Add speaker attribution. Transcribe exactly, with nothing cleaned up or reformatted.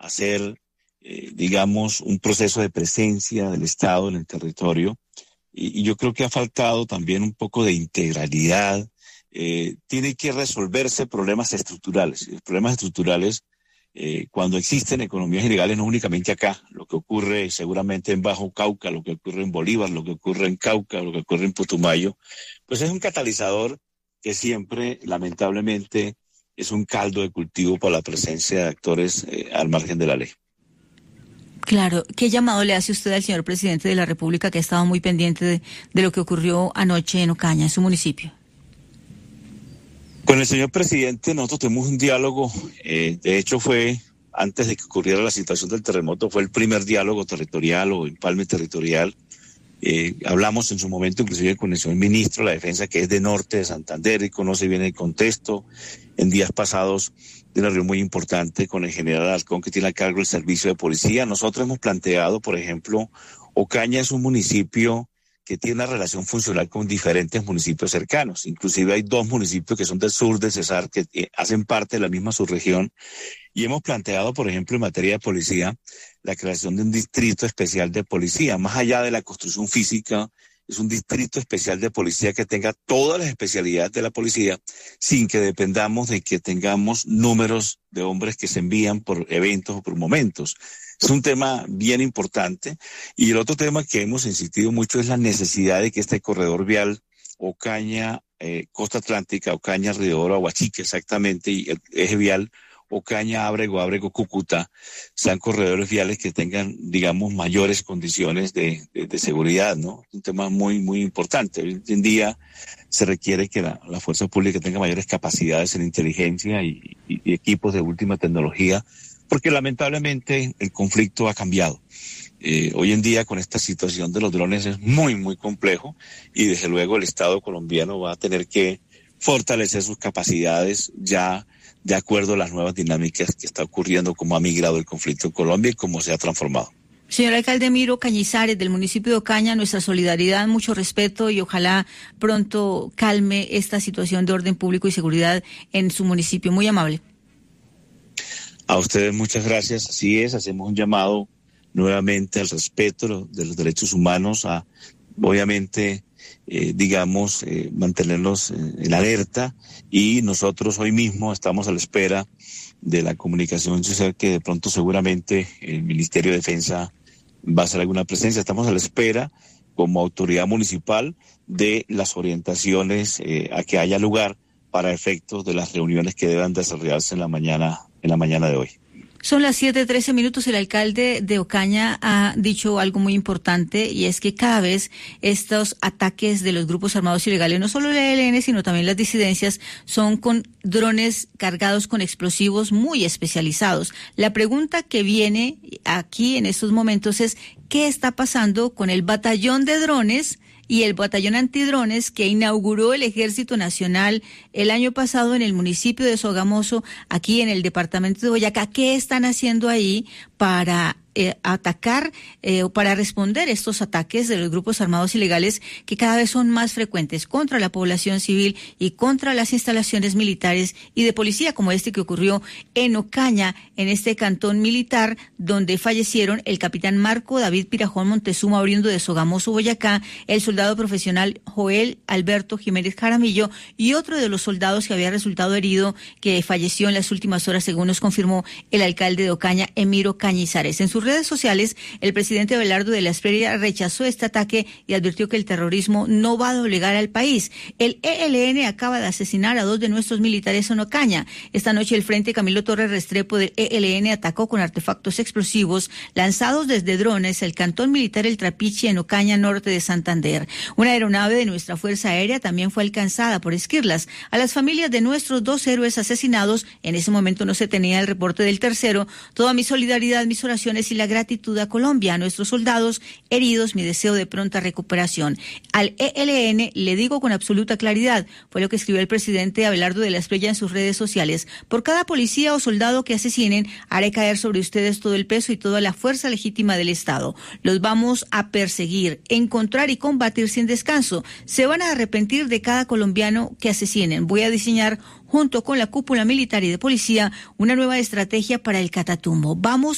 Speaker 1: hacer, eh, digamos, un proceso de presencia del Estado en el territorio. Y, y yo creo que ha faltado también un poco de integralidad. Eh, tiene que resolverse problemas estructurales. Los problemas estructurales, eh, cuando existen economías ilegales, no únicamente acá, lo que ocurre seguramente en Bajo Cauca, lo que ocurre en Bolívar, lo que ocurre en Cauca, lo que ocurre en Putumayo, pues es un catalizador que siempre, lamentablemente, es un caldo de cultivo para la presencia de actores eh, al margen de la ley.
Speaker 2: Claro, ¿qué llamado le hace usted al señor presidente de la República, que ha estado muy pendiente de, de lo que ocurrió anoche en Ocaña, en su municipio?
Speaker 1: Con el señor presidente nosotros tuvimos un diálogo, eh, de hecho fue, antes de que ocurriera la situación del terremoto, fue el primer diálogo territorial o empalme territorial. Eh, hablamos en su momento inclusive con el señor ministro de la Defensa, que es de Norte de Santander y conoce bien el contexto. En días pasados de una reunión muy importante con el general Alarcón, que tiene a cargo el servicio de policía. Nosotros hemos planteado, por ejemplo, Ocaña es un municipio que tiene una relación funcional con diferentes municipios cercanos. Inclusive hay dos municipios que son del sur del Cesar, que hacen parte de la misma subregión. Y hemos planteado, por ejemplo, en materia de policía, la creación de un distrito especial de policía. Más allá de la construcción física, es un distrito especial de policía que tenga todas las especialidades de la policía, sin que dependamos de que tengamos números de hombres que se envían por eventos o por momentos. Es un tema bien importante. Y el otro tema que hemos insistido mucho es la necesidad de que este corredor vial Ocaña, eh, Costa Atlántica, Ocaña, Río Oro, Aguachique exactamente, y el eje vial Ocaña, Ábrego, Ábrego, Cúcuta, sean corredores viales que tengan, digamos, mayores condiciones de, de, de seguridad, ¿no? Es un tema muy, muy importante. Hoy en día se requiere que la, la fuerza pública tenga mayores capacidades en inteligencia y, y, y equipos de última tecnología, porque lamentablemente el conflicto ha cambiado. Eh, hoy en día con esta situación de los drones es muy, muy complejo y desde luego el Estado colombiano va a tener que fortalecer sus capacidades ya de acuerdo a las nuevas dinámicas que está ocurriendo, cómo ha migrado el conflicto en Colombia y cómo se ha transformado.
Speaker 2: Señor alcalde Miro Cañizares, del municipio de Ocaña, nuestra solidaridad, mucho respeto y ojalá pronto calme esta situación de orden público y seguridad en su municipio. Muy amable.
Speaker 1: A ustedes muchas gracias. Así es, hacemos un llamado nuevamente al respeto de los derechos humanos, a obviamente, eh, digamos, eh, mantenerlos en alerta, y nosotros hoy mismo estamos a la espera de la comunicación social que de pronto seguramente el Ministerio de Defensa va a hacer alguna presencia. Estamos a la espera como autoridad municipal de las orientaciones eh, a que haya lugar para efectos de las reuniones que deban desarrollarse en la mañana, en la mañana de hoy.
Speaker 2: Son las siete trece minutos. El alcalde de Ocaña ha dicho algo muy importante, y es que cada vez estos ataques de los grupos armados ilegales, no solo el E L N, sino también las disidencias, son con drones cargados con explosivos muy especializados. La pregunta que viene aquí en estos momentos es: ¿qué está pasando con el batallón de drones y el batallón antidrones que inauguró el Ejército Nacional el año pasado en el municipio de Sogamoso, aquí en el departamento de Boyacá? ¿Qué están haciendo ahí para eh, atacar eh, o para responder estos ataques de los grupos armados ilegales que cada vez son más frecuentes contra la población civil y contra las instalaciones militares y de policía, como este que ocurrió en Ocaña, en este cantón militar, donde fallecieron el capitán Marco David Pirajón Montezuma, oriundo de Sogamoso, Boyacá, el soldado profesional Joel Alberto Jiménez Jaramillo y otro de los soldados que había resultado herido, que falleció en las últimas horas, según nos confirmó el alcalde de Ocaña, Emiro Cañizares. En sus redes sociales, el presidente Abelardo de la Espriella rechazó este ataque y advirtió que el terrorismo no va a doblegar al país. El E L N acaba de asesinar a dos de nuestros militares en Ocaña. Esta noche el Frente Camilo Torres Restrepo del E L N atacó con artefactos explosivos lanzados desde drones el cantón militar El Trapiche en Ocaña, norte de Santander. Una aeronave de nuestra Fuerza Aérea también fue alcanzada por esquirlas. A las familias de nuestros dos héroes asesinados, en ese momento no se tenía el reporte del tercero, toda mi solidaridad, mis oraciones y la gratitud a Colombia, a nuestros soldados heridos, mi deseo de pronta recuperación. Al E L N le digo con absoluta claridad, fue lo que escribió el presidente Abelardo de la Espriella en sus redes sociales: por cada policía o soldado que asesinen, haré caer sobre ustedes todo el peso y toda la fuerza legítima del Estado. Los vamos a perseguir, encontrar y combatir sin descanso. Se van a arrepentir de cada colombiano que asesinen. Voy a diseñar, junto con la cúpula militar y de policía, una nueva estrategia para el Catatumbo. Vamos